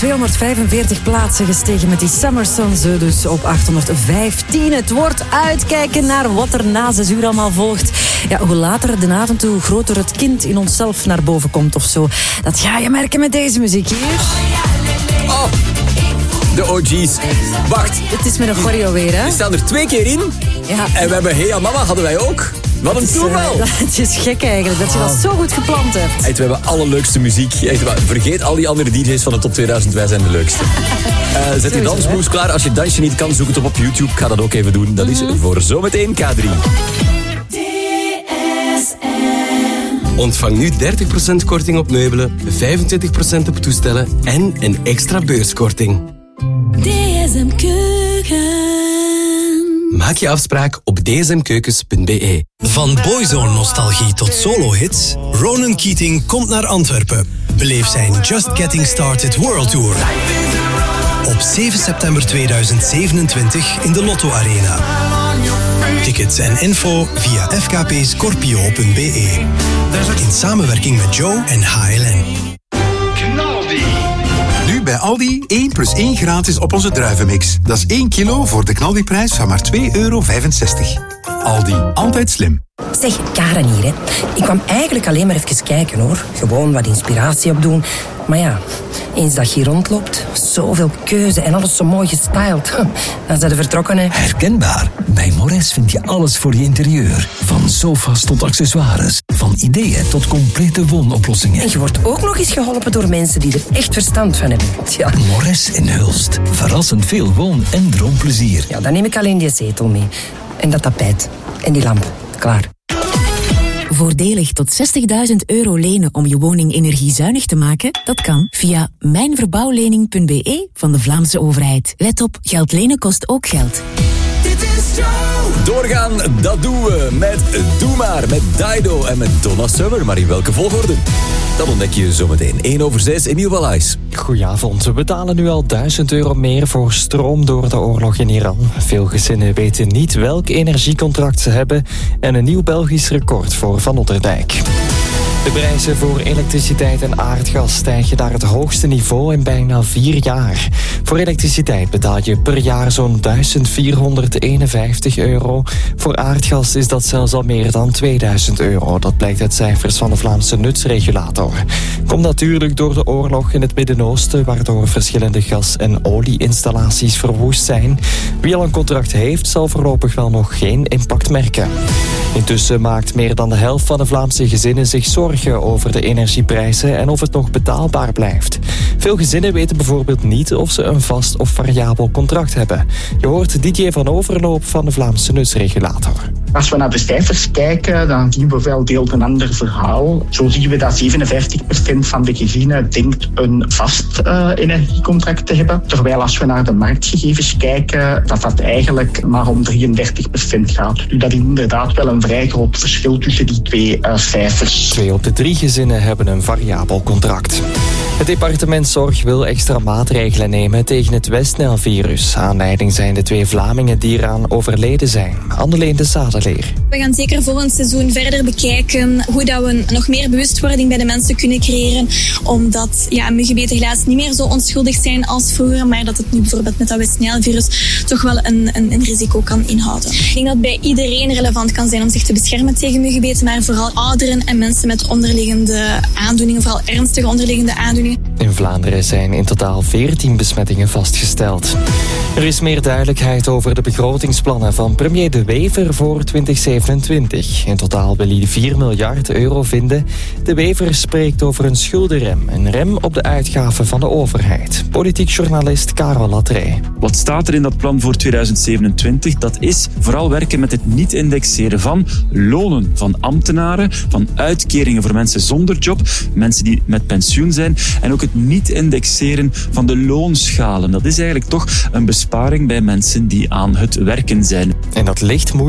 245 plaatsen gestegen met die Summer Sun, zo dus op 815. Het wordt uitkijken naar wat er na 6 uur allemaal volgt. Ja, hoe later de avond, hoe groter het kind in onszelf naar boven komt of zo. Dat ga je merken met deze muziek hier. Oh, de OG's. Wacht. Het is met een choreo weer, hè? We staan er 2 keer in. Ja. En we hebben Hey Mama, hadden wij ook. Wat een toeval. Het is gek eigenlijk, dat je dat zo goed gepland hebt. Echt, we hebben allerleukste muziek. Echt, vergeet al die andere DJ's van de top 2000, wij zijn de leukste. Zet je dansmoves klaar. Als je het dansje niet kan, zoek het op YouTube. Ik ga dat ook even doen. Dat is voor zometeen K3. Ontvang nu 30% korting op meubelen, 25% op toestellen en een extra beurskorting. DSM Keuken. Maak je afspraak op dsmkeukens.be. Van boyzone-nostalgie tot solo-hits, Ronan Keating komt naar Antwerpen. Beleef zijn Just Getting Started World Tour. Op 7 september 2027 in de Lotto Arena. Tickets en info via fkpscorpio.be. In samenwerking met Joe en HLN. Nu bij Aldi 1 + 1 gratis op onze druivenmix. Dat is 1 kilo voor de knaldiprijs van maar €2,65. Aldi, altijd slim. Zeg, Karen hier, hè. Ik kwam eigenlijk alleen maar even kijken, hoor. Gewoon wat inspiratie opdoen. Maar ja, eens dat je hier rondloopt, zoveel keuze en alles zo mooi gestyled. Dan zijn we vertrokken, hè. Herkenbaar. Bij Mores vind je alles voor je interieur. Van sofa's tot accessoires. Van ideeën tot complete woonoplossingen. En je wordt ook nog eens geholpen door mensen die er echt verstand van hebben. Ja. Mores in Hulst. Verrassend veel woon- en droomplezier. Ja, dan neem ik alleen die zetel mee. En dat tapijt. En die lamp. Klaar. Voordelig tot €60.000 lenen om je woning energiezuinig te maken? Dat kan via mijnverbouwlening.be van de Vlaamse overheid. Let op, geld lenen kost ook geld. Doorgaan, dat doen we met Doe Maar, met Dido en met Donna Summer. Maar in welke volgorde? Dat ontdek je zometeen. 1:06, Emiel Wallace. Goedenavond. We betalen nu al €1000 meer voor stroom door de oorlog in Iran. Veel gezinnen weten niet welk energiecontract ze hebben en een nieuw Belgisch record voor Van Otterdijk. De prijzen voor elektriciteit en aardgas stijgen naar het hoogste niveau in bijna 4 jaar. Voor elektriciteit betaal je per jaar zo'n €1451. Voor aardgas is dat zelfs al meer dan €2000. Dat blijkt uit cijfers van de Vlaamse nutsregulator. Komt natuurlijk door de oorlog in het Midden-Oosten, waardoor verschillende gas- en olieinstallaties verwoest zijn. Wie al een contract heeft, zal voorlopig wel nog geen impact merken. Intussen maakt meer dan de helft van de Vlaamse gezinnen zich zorgen over de energieprijzen en of het nog betaalbaar blijft. Veel gezinnen weten bijvoorbeeld niet of ze een vast of variabel contract hebben. Je hoort Didier van Overloop van de Vlaamse nutsregulator. Als we naar de cijfers kijken, dan zien we wel deels een ander verhaal. Zo zien we dat 57% van de gezinnen denkt een vast energiecontract te hebben. Terwijl als we naar de marktgegevens kijken, dat eigenlijk maar om 33% gaat. Dus dat is inderdaad wel een vrij groot verschil tussen die twee cijfers. 2 op de 3 gezinnen hebben een variabel contract. Het departement Zorg wil extra maatregelen nemen tegen het Westnil-virus. Aanleiding zijn de 2 Vlamingen die eraan overleden zijn. Anneleen de Zadeleer. We gaan zeker volgend seizoen verder bekijken hoe dat we nog meer bewustwording bij de mensen kunnen creëren. Omdat muggenbeten helaas niet meer zo onschuldig zijn als vroeger. Maar dat het nu bijvoorbeeld met dat Westnil-virus toch wel een risico kan inhouden. Ik denk dat het bij iedereen relevant kan zijn om zich te beschermen tegen muggenbeten. Maar vooral ouderen en mensen met onderliggende aandoeningen. Vooral ernstige onderliggende aandoeningen. In Vlaanderen zijn in totaal 14 besmettingen vastgesteld. Er is meer duidelijkheid over de begrotingsplannen van premier De Wever voor 2027. In totaal wil hij €4 miljard vinden. De Wever spreekt over een schuldenrem. Een rem op de uitgaven van de overheid. Politiek journalist Karel Latrey. Wat staat er in dat plan voor 2027? Dat is vooral werken met het niet indexeren van lonen van ambtenaren, van uitkeringen voor mensen zonder job, mensen die met pensioen zijn en ook het niet indexeren van de loonschalen. Dat is eigenlijk toch een besparing bij mensen die aan het werken zijn. En dat ligt moeilijk voor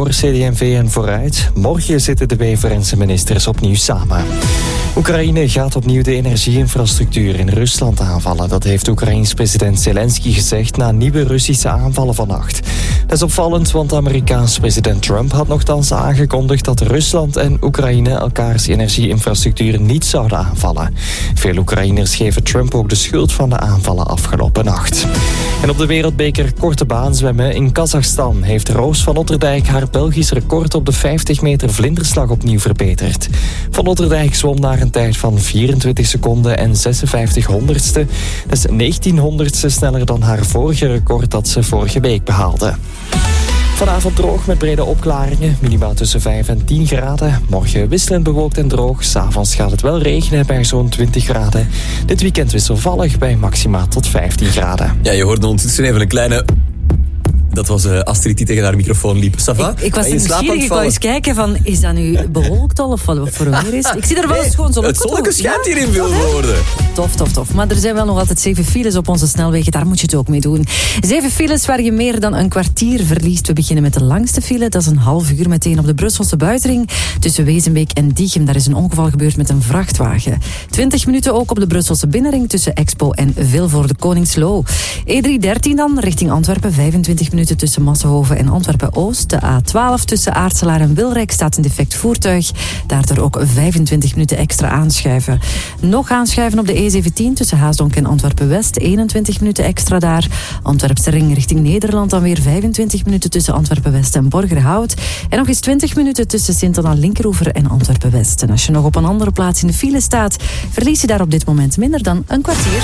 voor CD&V en Vooruit. Morgen zitten de Wever en zijn ministers opnieuw samen. Oekraïne gaat opnieuw de energieinfrastructuur in Rusland aanvallen. Dat heeft Oekraïens president Zelensky gezegd na nieuwe Russische aanvallen vannacht. Dat is opvallend, want Amerikaans president Trump had nogthans aangekondigd dat Rusland en Oekraïne elkaars energieinfrastructuur niet zouden aanvallen. Veel Oekraïners geven Trump ook de schuld van de aanvallen afgelopen nacht. En op de wereldbeker korte baan zwemmen in Kazachstan heeft Roos van Otterdijk haar Belgisch record op de 50 meter vlinderslag opnieuw verbeterd. Van Otterdijk zwom naar een tijd van 24 seconden en 56 honderdste. Dat is 19 honderdste sneller dan haar vorige record dat ze vorige week behaalde. Vanavond droog met brede opklaringen, minimaal tussen 5 en 10 graden. Morgen wisselend bewolkt en droog. 's Avonds gaat het wel regenen bij zo'n 20 graden. Dit weekend wisselvallig bij maxima tot 15 graden. Ja, je hoorde ondertussen even een kleine... Dat was Astrid die tegen haar microfoon liep. Ça va? Ik was nieuwsgierig, ik wou eens kijken van, is dat nu bewolkt al of wat voor weer is? Ik zie er wel eens gewoon zo... Het zonnetje schijnt hier in veel woorden. Tof. Maar er zijn wel nog altijd 7 files op onze snelwegen. Daar moet je het ook mee doen. 7 files waar je meer dan een kwartier verliest. We beginnen met de langste file. Dat is een half uur meteen op de Brusselse buitenring. Tussen Wezenbeek en Diegem. Daar is een ongeval gebeurd met een vrachtwagen. 20 minuten ook op de Brusselse binnenring. Tussen Expo en Vilvoorde Koningsloo. E313 dan, richting Antwerpen. 25 minuten tussen Massenhoven en Antwerpen-Oost. De A12 tussen Aartselaar en Wilrijk staat een defect voertuig. Daardoor ook 25 minuten extra aanschuiven. Nog aanschuiven op de E17 tussen Haasdonk en Antwerpen-West. 21 minuten extra daar. Antwerpse ring richting Nederland dan weer 25 minuten tussen Antwerpen-West en Borgerhout. En nog eens 20 minuten tussen Sint-Anna-Linkeroever en Antwerpen-West. En als je nog op een andere plaats in de file staat, verlies je daar op dit moment minder dan een kwartier.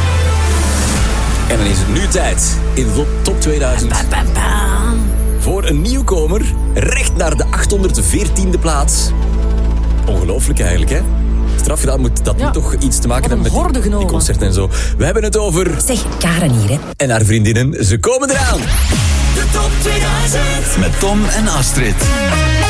En dan is het nu tijd in de top 2000 voor een nieuwkomer recht naar de 814e plaats. Ongelooflijk eigenlijk, hè? Straf gedaan moet dat niet toch iets te maken hebben met die concerten en zo. We hebben het over... Zeg, Karen hier, hè. En haar vriendinnen, ze komen eraan. De top 2000 met Tom en Astrid.